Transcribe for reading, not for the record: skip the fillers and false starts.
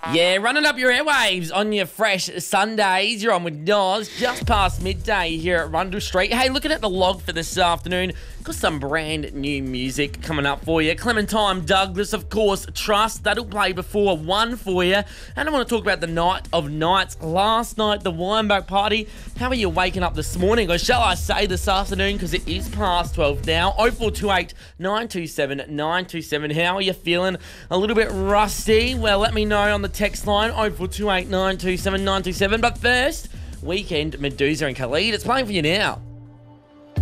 Yeah, running up your airwaves on your fresh Sundays. You're on with Nos, just past midday here at Rundle Street. Hey, looking at the log for this afternoon, got some brand new music coming up for you. Clementine Douglas, of course, Trust. That'll play before 1 for you. And I want to talk about the night of nights. Last night, the Weinbach party. How are you waking up this morning? Or shall I say this afternoon, because it is past 12 now. 0428 927 927. How are you feeling? A little bit rusty? Well, let me know on the text line 0428 927 927. But first, Weekend, Medusa and Khalid. It's playing for you now.